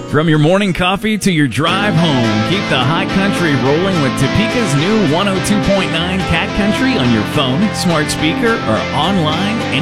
From your morning coffee to your drive home, keep the high country rolling with Topeka's new 102.9 Cat Country on your phone, smart speaker, or online